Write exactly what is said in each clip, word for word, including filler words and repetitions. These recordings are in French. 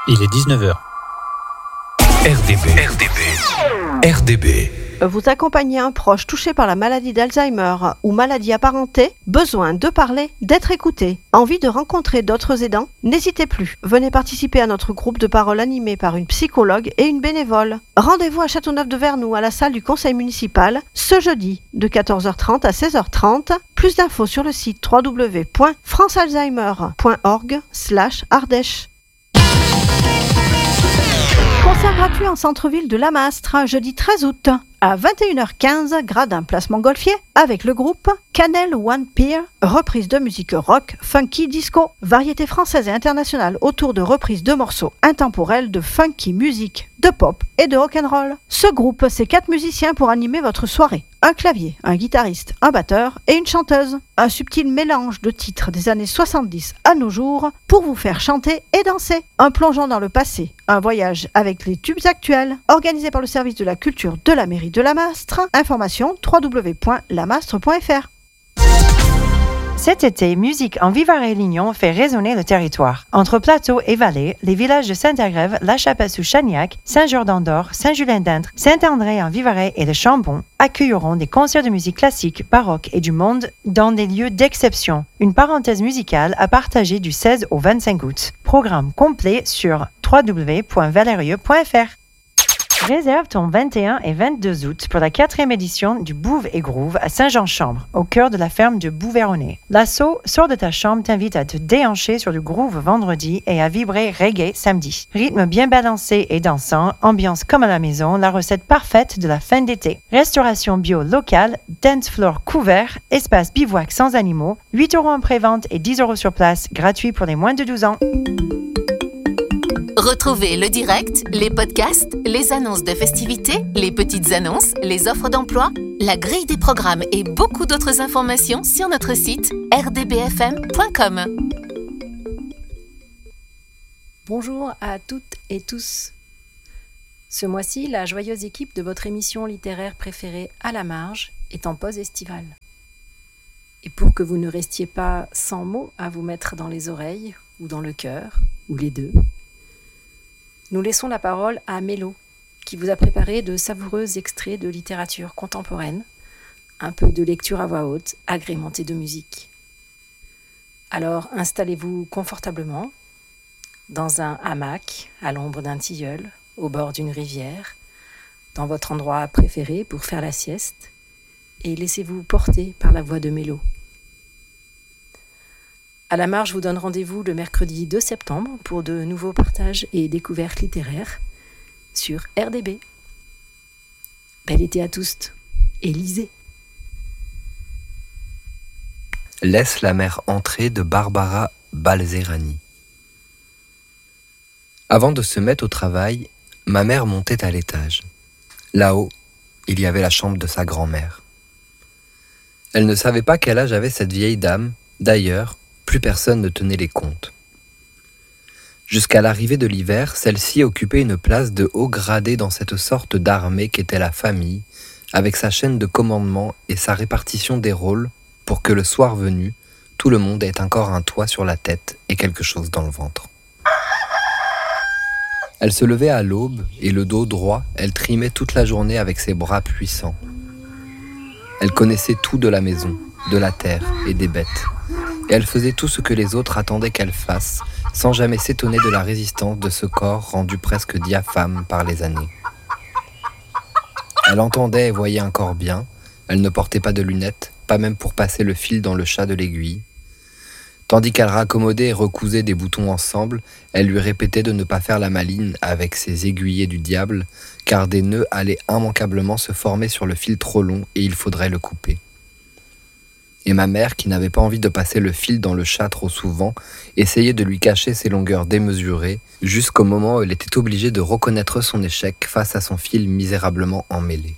Il est dix-neuf heures. R D B. R D B. R D B. Vous accompagnez un proche touché par la maladie d'Alzheimer ou maladie apparentée, besoin de parler, d'être écouté, envie de rencontrer d'autres aidants? N'hésitez plus, venez participer à notre groupe de parole animé par une psychologue et une bénévole. Rendez-vous à Châteauneuf-de-Vernoux à la salle du conseil municipal ce jeudi de quatorze heures trente à seize heures trente. Plus d'infos sur le site w w w point france alzheimer point org slash ardèche. Concert gratuit en centre-ville de Lamastre, jeudi treize août, à vingt et une heures quinze, gradin place Montgolfier, avec le groupe Canel One Pier, reprise de musique rock, funky, disco, variété française et internationale autour de reprises de morceaux intemporels de funky musique, de pop et de rock'n'roll. Ce groupe, c'est quatre musiciens pour animer votre soirée. Un clavier, un guitariste, un batteur et une chanteuse. Un subtil mélange de titres des années soixante-dix à nos jours pour vous faire chanter et danser. Un plongeon dans le passé, un voyage avec les tubes actuels, organisé par le service de la culture de la mairie de Lamastre. Information w w w point lamastre point f r. Cet été, Musique en Vivarais-Lignon fait résonner le territoire. Entre plateau et vallée, les villages de Saint-Agrève, La Chapelle-sous-Chagnac, Saint-Jourdan-d'Or, Saint-Julien-d'Indre, Saint-André en Vivarais et le Chambon accueilleront des concerts de musique classique, baroque et du monde dans des lieux d'exception. Une parenthèse musicale à partager du seize au vingt-cinq août. Programme complet sur w w w point valerieux point f r. Réserve ton vingt et un et vingt-deux août pour la quatrième édition du Bouve et Groove à Saint-Jean-Chambre, au cœur de la ferme de Bouvernay. L'assaut Sors de ta chambre t'invite à te déhancher sur du groove vendredi et à vibrer reggae samedi. Rythme bien balancé et dansant, ambiance comme à la maison, la recette parfaite de la fin d'été. Restauration bio locale, dance floor couvert, espace bivouac sans animaux, huit euros en pré-vente et dix euros sur place, gratuit pour les moins de douze ans. Retrouvez le direct, les podcasts, les annonces de festivités, les petites annonces, les offres d'emploi, la grille des programmes et beaucoup d'autres informations sur notre site r d b f m point com. Bonjour à toutes et tous. Ce mois-ci, la joyeuse équipe de votre émission littéraire préférée À la marge est en pause estivale. Et pour que vous ne restiez pas sans mots à vous mettre dans les oreilles, ou dans le cœur, ou les deux, nous laissons la parole à Mélo, qui vous a préparé de savoureux extraits de littérature contemporaine, un peu de lecture à voix haute, agrémentée de musique. Alors installez-vous confortablement, dans un hamac, à l'ombre d'un tilleul, au bord d'une rivière, dans votre endroit préféré pour faire la sieste, et laissez-vous porter par la voix de Mélo. À la marge vous donne rendez-vous le mercredi deux septembre pour de nouveaux partages et découvertes littéraires sur R D B. Bel été à tous et lisez. Laisse la mer entrer de Barbara Balzerani. Avant de se mettre au travail, ma mère montait à l'étage. Là-haut, il y avait la chambre de sa grand-mère. Elle ne savait pas quel âge avait cette vieille dame, d'ailleurs, plus personne ne tenait les comptes. Jusqu'à l'arrivée de l'hiver, celle-ci occupait une place de haut gradé dans cette sorte d'armée qu'était la famille, avec sa chaîne de commandement et sa répartition des rôles, pour que le soir venu, tout le monde ait encore un toit sur la tête et quelque chose dans le ventre. Elle se levait à l'aube, et le dos droit, elle trimait toute la journée avec ses bras puissants. Elle connaissait tout de la maison, de la terre et des bêtes. Et elle faisait tout ce que les autres attendaient qu'elle fasse, sans jamais s'étonner de la résistance de ce corps rendu presque diaphane par les années. Elle entendait et voyait encore bien, elle ne portait pas de lunettes, pas même pour passer le fil dans le chat de l'aiguille. Tandis qu'elle raccommodait et recousait des boutons ensemble, elle lui répétait de ne pas faire la maline avec ses aiguillets du diable, car des nœuds allaient immanquablement se former sur le fil trop long et il faudrait le couper. Et ma mère, qui n'avait pas envie de passer le fil dans le chat trop souvent, essayait de lui cacher ses longueurs démesurées, jusqu'au moment où elle était obligée de reconnaître son échec face à son fil misérablement emmêlé.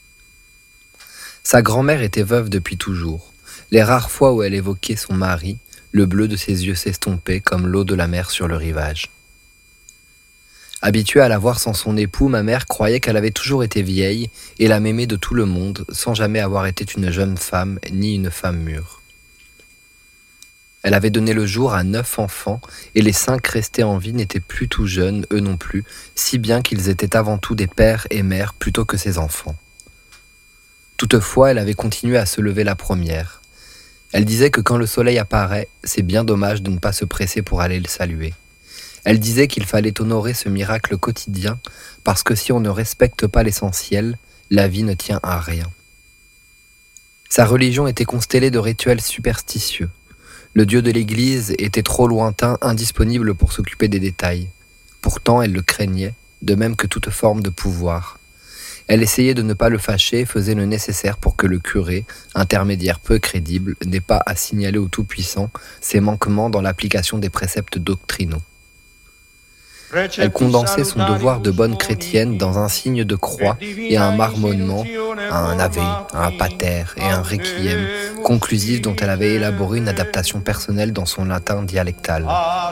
Sa grand-mère était veuve depuis toujours. Les rares fois où elle évoquait son mari, le bleu de ses yeux s'estompait comme l'eau de la mer sur le rivage. Habituée à la voir sans son époux, ma mère croyait qu'elle avait toujours été vieille et la m'aimait de tout le monde, sans jamais avoir été une jeune femme ni une femme mûre. Elle avait donné le jour à neuf enfants, et les cinq restés en vie n'étaient plus tout jeunes, eux non plus, si bien qu'ils étaient avant tout des pères et mères plutôt que ses enfants. Toutefois, elle avait continué à se lever la première. Elle disait que quand le soleil apparaît, c'est bien dommage de ne pas se presser pour aller le saluer. Elle disait qu'il fallait honorer ce miracle quotidien, parce que si on ne respecte pas l'essentiel, la vie ne tient à rien. Sa religion était constellée de rituels superstitieux. Le Dieu de l'Église était trop lointain, indisponible pour s'occuper des détails. Pourtant, elle le craignait, de même que toute forme de pouvoir. Elle essayait de ne pas le fâcher et faisait le nécessaire pour que le curé, intermédiaire peu crédible, n'ait pas à signaler au Tout-Puissant ses manquements dans l'application des préceptes doctrinaux. Elle condensait son devoir de bonne chrétienne dans un signe de croix et un marmonnement, un ave, un pater et un requiem, conclusifs dont elle avait élaboré une adaptation personnelle dans son latin dialectal.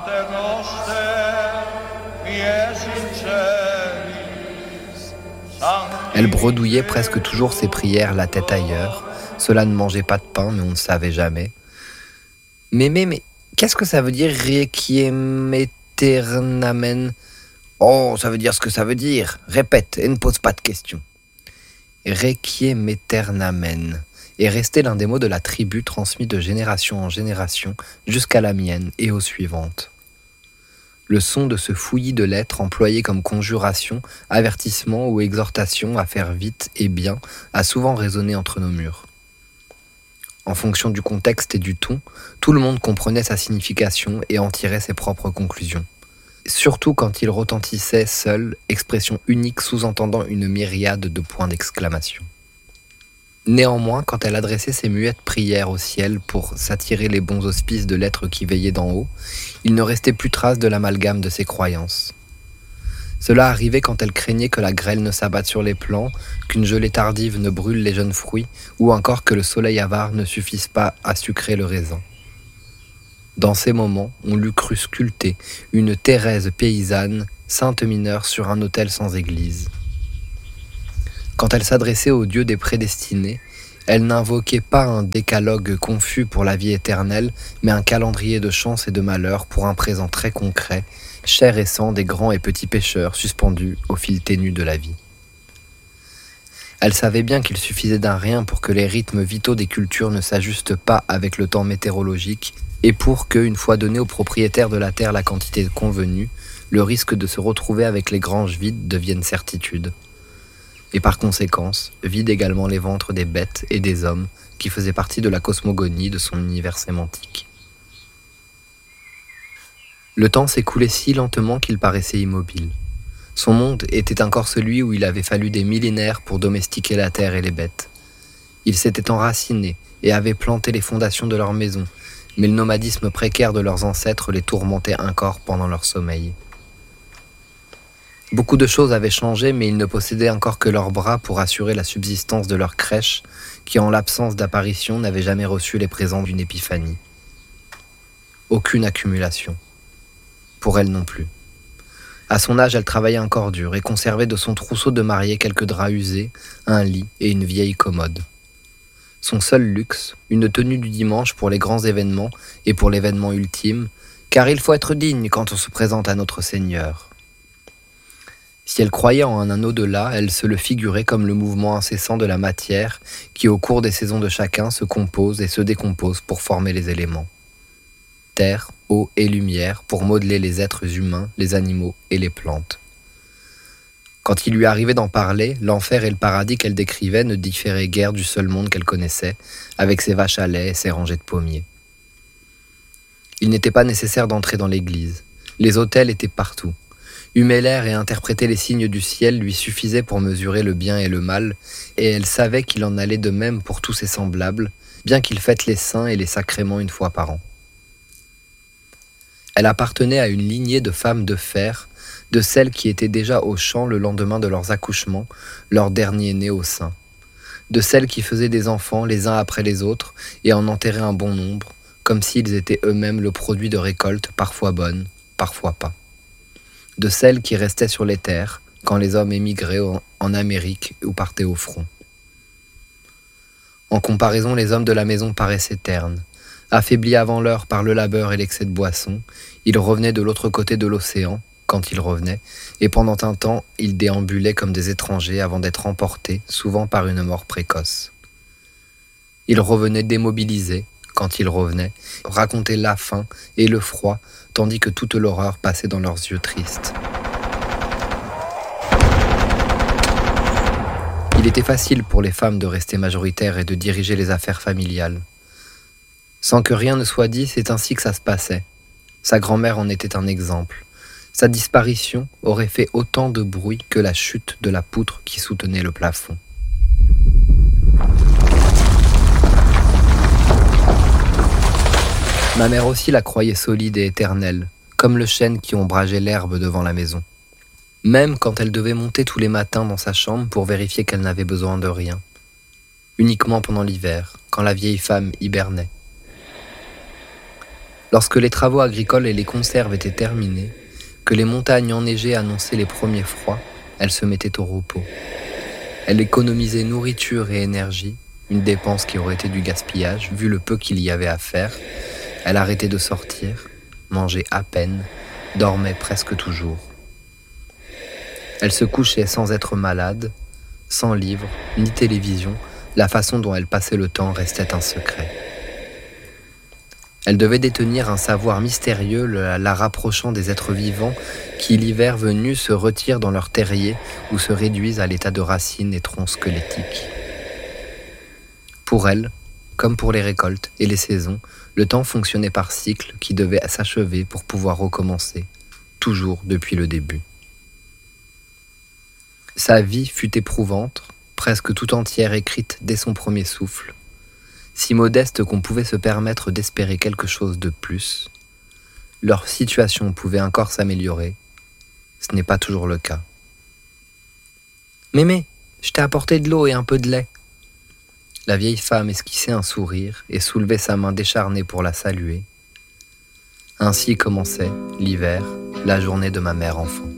Elle bredouillait presque toujours ses prières la tête ailleurs. Cela ne mangeait pas de pain, mais on ne savait jamais. Mais, mais, mais, qu'est-ce que ça veut dire requiem aeternamen? Oh, ça veut dire ce que ça veut dire. Répète et ne pose pas de questions. Requiem aeternamen est resté l'un des mots de la tribu transmis de génération en génération jusqu'à la mienne et aux suivantes. Le son de ce fouillis de lettres employé comme conjuration, avertissement ou exhortation à faire vite et bien a souvent résonné entre nos murs. En fonction du contexte et du ton, tout le monde comprenait sa signification et en tirait ses propres conclusions. Surtout quand il retentissait seul, expression unique sous-entendant une myriade de points d'exclamation. Néanmoins, quand elle adressait ses muettes prières au ciel pour s'attirer les bons auspices de l'être qui veillait d'en haut, il ne restait plus trace de l'amalgame de ses croyances. Cela arrivait quand elle craignait que la grêle ne s'abatte sur les plants, qu'une gelée tardive ne brûle les jeunes fruits, ou encore que le soleil avare ne suffise pas à sucrer le raisin. Dans ces moments, on l'eût cru sculpter une Thérèse paysanne, sainte mineure sur un autel sans église. Quand elle s'adressait au Dieu des prédestinés, elle n'invoquait pas un décalogue confus pour la vie éternelle, mais un calendrier de chance et de malheur pour un présent très concret, chair et sang des grands et petits pécheurs suspendus au fil ténu de la vie. Elle savait bien qu'il suffisait d'un rien pour que les rythmes vitaux des cultures ne s'ajustent pas avec le temps météorologique et pour que, une fois donné aux propriétaires de la terre la quantité convenue, le risque de se retrouver avec les granges vides devienne certitude. Et par conséquence, vide également les ventres des bêtes et des hommes qui faisaient partie de la cosmogonie de son univers sémantique. Le temps s'écoulait si lentement qu'il paraissait immobile. Son monde était encore celui où il avait fallu des millénaires pour domestiquer la terre et les bêtes. Ils s'étaient enracinés et avaient planté les fondations de leur maison, mais le nomadisme précaire de leurs ancêtres les tourmentait encore pendant leur sommeil. Beaucoup de choses avaient changé, mais ils ne possédaient encore que leurs bras pour assurer la subsistance de leur crèche, qui en l'absence d'apparition n'avait jamais reçu les présents d'une épiphanie. Aucune accumulation. Pour elle non plus. À son âge, elle travaillait encore dur et conservait de son trousseau de mariée quelques draps usés, un lit et une vieille commode. Son seul luxe, une tenue du dimanche pour les grands événements et pour l'événement ultime, car il faut être digne quand on se présente à notre Seigneur. Si elle croyait en un au-delà, elle se le figurait comme le mouvement incessant de la matière qui, au cours des saisons de chacun, se compose et se décompose pour former les éléments. Terre, eau et lumière pour modeler les êtres humains, les animaux et les plantes. Quand il lui arrivait d'en parler, l'enfer et le paradis qu'elle décrivait ne différaient guère du seul monde qu'elle connaissait, avec ses vaches à lait et ses rangées de pommiers. Il n'était pas nécessaire d'entrer dans l'église. Les autels étaient partout. Humer l'air et interpréter les signes du ciel lui suffisait pour mesurer le bien et le mal, et elle savait qu'il en allait de même pour tous ses semblables, bien qu'ils fêtent les saints et les sacrements une fois par an. Elle appartenait à une lignée de femmes de fer, de celles qui étaient déjà au champ le lendemain de leurs accouchements, leur dernier né au sein, de celles qui faisaient des enfants les uns après les autres et en enterraient un bon nombre, comme s'ils étaient eux-mêmes le produit de récoltes parfois bonnes, parfois pas. De celles qui restaient sur les terres quand les hommes émigraient en Amérique ou partaient au front. En comparaison, les hommes de la maison paraissaient ternes, Affaiblis avant l'heure par le labeur et l'excès de boisson, ils revenaient de l'autre côté de l'océan, quand ils revenaient, et pendant un temps, ils déambulaient comme des étrangers avant d'être emportés, souvent par une mort précoce. Ils revenaient démobilisés, quand ils revenaient, racontaient la faim et le froid, tandis que toute l'horreur passait dans leurs yeux tristes. Il était facile pour les femmes de rester majoritaires et de diriger les affaires familiales. Sans que rien ne soit dit, c'est ainsi que ça se passait. Sa grand-mère en était un exemple. Sa disparition aurait fait autant de bruit que la chute de la poutre qui soutenait le plafond. Ma mère aussi la croyait solide et éternelle, comme le chêne qui ombrageait l'herbe devant la maison. Même quand elle devait monter tous les matins dans sa chambre pour vérifier qu'elle n'avait besoin de rien. Uniquement pendant l'hiver, quand la vieille femme hibernait. Lorsque les travaux agricoles et les conserves étaient terminés, que les montagnes enneigées annonçaient les premiers froids, elle se mettait au repos. Elle économisait nourriture et énergie, une dépense qui aurait été du gaspillage, vu le peu qu'il y avait à faire. Elle arrêtait de sortir, mangeait à peine, dormait presque toujours. Elle se couchait sans être malade, sans livre, ni télévision, la façon dont elle passait le temps restait un secret. Elle devait détenir un savoir mystérieux la, la rapprochant des êtres vivants qui, l'hiver venu, se retirent dans leur terrier ou se réduisent à l'état de racines et troncs squelettiques. Pour elle, comme pour les récoltes et les saisons, le temps fonctionnait par cycles qui devaient s'achever pour pouvoir recommencer, toujours depuis le début. Sa vie fut éprouvante, presque tout entière écrite dès son premier souffle, si modeste qu'on pouvait se permettre d'espérer quelque chose de plus. Leur situation pouvait encore s'améliorer. Ce n'est pas toujours le cas. « Mémé, je t'ai apporté de l'eau et un peu de lait. » La vieille femme esquissait un sourire et soulevait sa main décharnée pour la saluer. Ainsi commençait, l'hiver, la journée de ma mère enfant.